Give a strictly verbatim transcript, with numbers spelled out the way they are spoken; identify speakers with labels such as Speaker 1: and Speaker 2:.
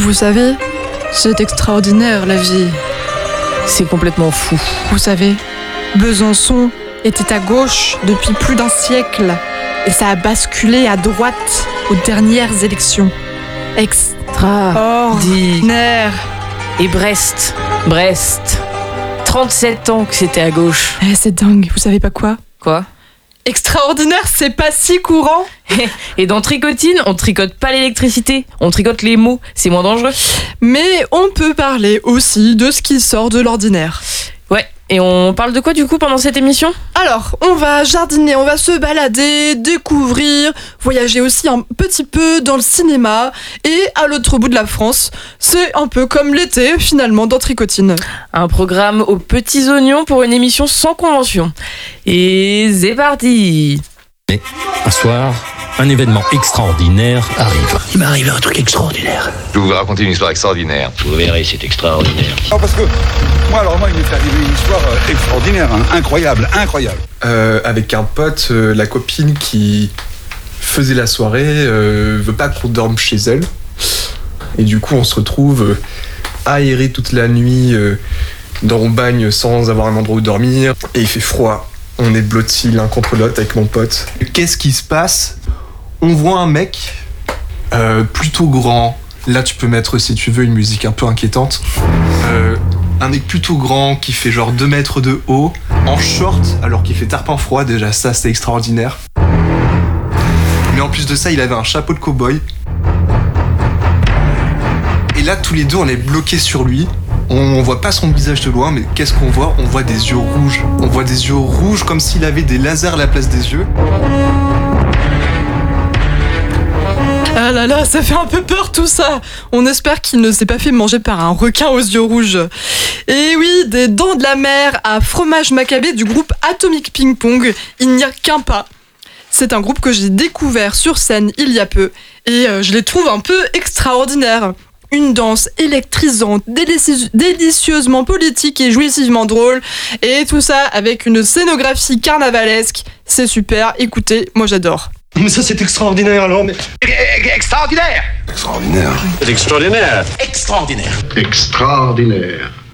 Speaker 1: Vous savez, c'est extraordinaire la vie.
Speaker 2: C'est complètement fou.
Speaker 1: Vous savez, Besançon était à gauche depuis plus d'un siècle et ça a basculé à droite aux dernières élections. Extraordinaire.
Speaker 2: Et Brest, Brest, trente-sept ans que c'était à gauche.
Speaker 1: Eh, c'est dingue, vous savez pas quoi ?
Speaker 2: Quoi ?
Speaker 1: Extraordinaire, c'est pas si courant.
Speaker 2: Et dans Tricotine, on tricote pas l'électricité, on tricote les mots, c'est moins dangereux.
Speaker 1: Mais on peut parler aussi de ce qui sort de l'ordinaire.
Speaker 2: Ouais, et on parle de quoi du coup pendant cette émission ?
Speaker 1: Alors, on va jardiner, on va se balader, découvrir, voyager aussi un petit peu dans le cinéma. Et à l'autre bout de la France, c'est un peu comme l'été finalement dans Tricotine.
Speaker 2: Un programme aux petits oignons pour une émission sans convention. Et c'est parti !
Speaker 3: Mais un soir, un événement extraordinaire arrive.
Speaker 4: Il m'est arrivé un truc extraordinaire.
Speaker 5: Je vais vous raconter une histoire extraordinaire.
Speaker 4: Vous verrez, c'est extraordinaire.
Speaker 6: Non, parce que moi, alors moi, il m'est arrivé une histoire euh, extraordinaire, hein, incroyable, incroyable.
Speaker 7: Euh, avec un pote, euh, la copine qui faisait la soirée euh, veut pas qu'on dorme chez elle. Et du coup, on se retrouve euh, aéré toute la nuit euh, dans le bagne sans avoir un endroit où dormir. Et il fait froid. On est blottis l'un contre l'autre avec mon pote. Qu'est-ce qui se passe ? On voit un mec euh, plutôt grand. Là, tu peux mettre, si tu veux, une musique un peu inquiétante. Euh, un mec plutôt grand qui fait genre deux mètres de haut, en short, alors qu'il fait tarpin froid. Déjà, ça, c'est extraordinaire. Mais en plus de ça, il avait un chapeau de cow-boy. Et là, tous les deux, on est bloqués sur lui. On voit pas son visage de loin, mais qu'est-ce qu'on voit ? On voit des yeux rouges. On voit des yeux rouges comme s'il avait des lasers à la place des yeux.
Speaker 1: Ah là là, ça fait un peu peur tout ça. On espère qu'il ne s'est pas fait manger par un requin aux yeux rouges. Et oui, des Dents de la Mer à Fromage Macabé du groupe Atomic Ping Pong, il n'y a qu'un pas. C'est un groupe que j'ai découvert sur scène il y a peu et euh, je les trouve un peu extraordinaires. Une danse électrisante, délici- délicieusement politique et jouissivement drôle. Et tout ça avec une scénographie carnavalesque. C'est super, écoutez, moi j'adore.
Speaker 4: Mais ça, c'est extraordinaire, alors, mais...
Speaker 6: Extraordinaire.
Speaker 5: Extraordinaire.
Speaker 4: C'est extraordinaire. Extraordinaire.
Speaker 5: Extraordinaire.